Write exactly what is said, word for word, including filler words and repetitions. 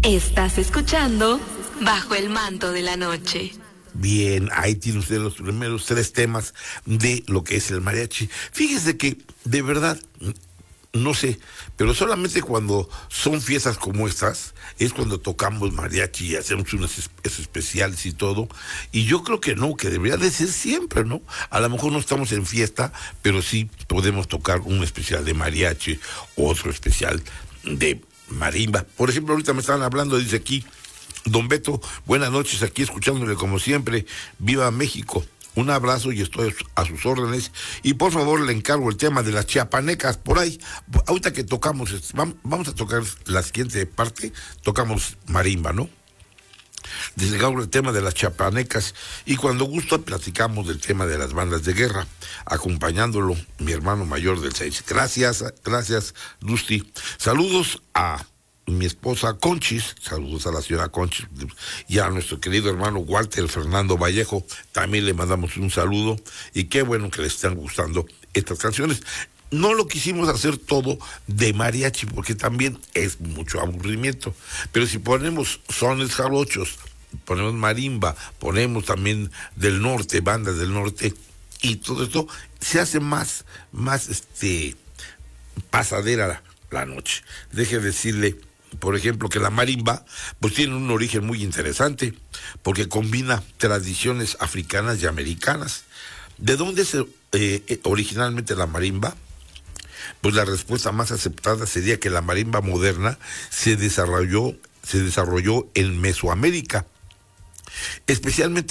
Estás escuchando Bajo el Manto de la Noche. Bien, ahí tiene usted los primeros tres temas de lo que es el mariachi. Fíjese que, de verdad, no sé, pero solamente cuando son fiestas como estas, es cuando tocamos mariachi y hacemos unas es- especiales y todo. Y yo creo que no, que debería de ser siempre, ¿no? A lo mejor no estamos en fiesta, pero sí podemos tocar un especial de mariachi, otro especial de marimba. Por ejemplo, ahorita me estaban hablando, dice aquí, don Beto, buenas noches, aquí escuchándole como siempre, viva México, un abrazo y estoy a sus órdenes, y por favor le encargo el tema de las chiapanecas, por ahí, ahorita que tocamos, vamos a tocar la siguiente parte, tocamos marimba, ¿no? Les encargo el tema de las chiapanecas, y cuando gusto platicamos del tema de las bandas de guerra, acompañándolo mi hermano mayor del seis. Gracias, gracias, Dusty. Saludos a mi esposa Conchis, saludos a la señora Conchis, y a nuestro querido hermano Walter Fernando Vallejo, también le mandamos un saludo, y qué bueno que les están gustando estas canciones. No lo quisimos hacer todo de mariachi, porque también es mucho aburrimiento, pero si ponemos sones jarochos, ponemos marimba, ponemos también del norte, bandas del norte, y todo esto se hace más, más este, pasadera la, la noche. Deje decirle, por ejemplo, que la marimba pues tiene un origen muy interesante porque combina tradiciones africanas y americanas. ¿De dónde es eh, originalmente la marimba? Pues la respuesta más aceptada sería que la marimba moderna se desarrolló, se desarrolló en Mesoamérica, especialmente